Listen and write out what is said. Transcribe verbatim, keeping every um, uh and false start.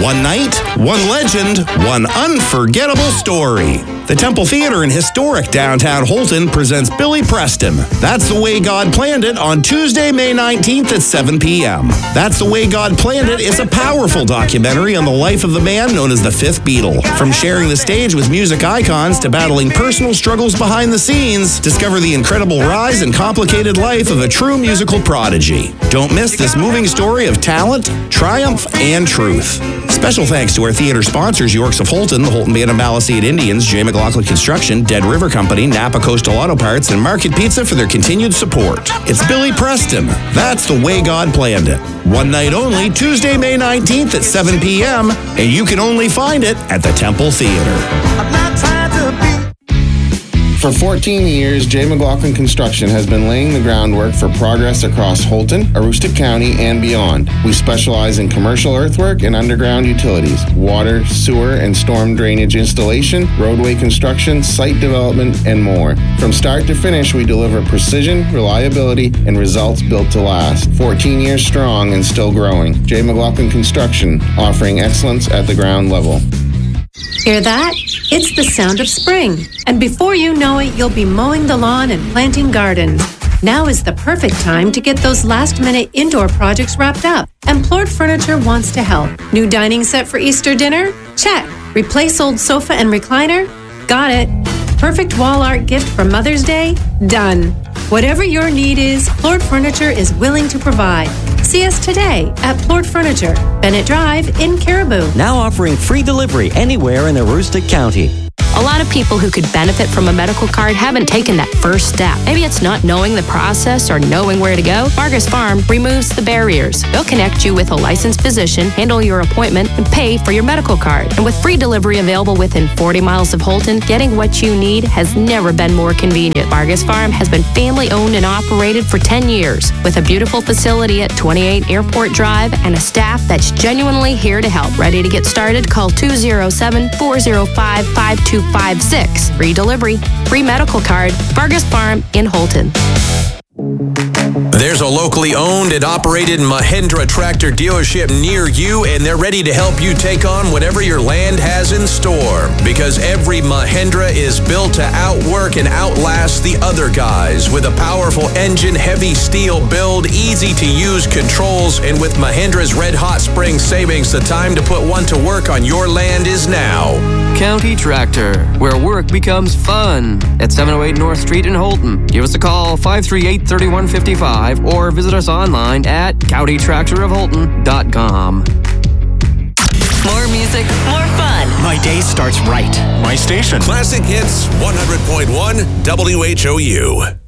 One night, one legend, one unforgettable story. The Temple Theater in historic downtown Holton presents Billy Preston. That's the Way God Planned It on Tuesday, May nineteenth at seven p.m. That's the Way God Planned It is a powerful documentary on the life of the man known as the Fifth Beatle. From sharing the stage with music icons to battling personal struggles behind the scenes, discover the incredible rise and complicated life of a true musical prodigy. Don't miss this moving story of talent, triumph, and truth. Special thanks to our theater sponsors, Yorks of Holton, the Holton Bay and Balaseed Indians, J. McLaughlin Construction, Dead River Company, Napa Coastal Auto Parts, and Market Pizza for their continued support. It's Billy Preston. That's the Way God Planned It. One night only, Tuesday, May nineteenth at seven p.m., and you can only find it at the Temple Theater. I'm not trying to be. For fourteen years, J. McLaughlin Construction has been laying the groundwork for progress across Holton, Aroostook County, and beyond. We specialize in commercial earthwork and underground utilities, water, sewer, and storm drainage installation, roadway construction, site development, and more. From start to finish, we deliver precision, reliability, and results built to last. fourteen years strong and still growing. J. McLaughlin Construction, offering excellence at the ground level. Hear that? It's the sound of spring. And before you know it, you'll be mowing the lawn and planting gardens. Now is the perfect time to get those last-minute indoor projects wrapped up. And Plord Furniture wants to help. New dining set for Easter dinner? Check. Replace old sofa and recliner? Got it. Perfect wall art gift for Mother's Day? Done. Whatever your need is, Plord Furniture is willing to provide. See us today at Plord Furniture, Bennett Drive in Caribou. Now offering free delivery anywhere in Aroostook County. A lot of people who could benefit from a medical card haven't taken that first step. Maybe it's not knowing the process or knowing where to go. Vargas Farm removes the barriers. They'll connect you with a licensed physician, handle your appointment, and pay for your medical card. And with free delivery available within forty miles of Holton, getting what you need has never been more convenient. Vargas Farm has been family-owned and operated for ten years, with a beautiful facility at twenty-eight Airport Drive and a staff that's genuinely here to help. Ready to get started? Call two oh seven, four oh five, five two five six. Free delivery, free medical card, Vargas Farm in Holton. There's a locally owned and operated Mahindra tractor dealership near you, and they're ready to help you take on whatever your land has in store. Because every Mahindra is built to outwork and outlast the other guys. With a powerful engine, heavy steel build, easy-to-use controls, and with Mahindra's red-hot spring savings, the time to put one to work on your land is now. County Tractor, where work becomes fun. At seven oh eight North Street in Holton. Give us a call, five three eight, three one five five, or visit us online at county tractor of holton dot com. More music, more fun. My day starts right. My station. Classic Hits one hundred point one W H O U.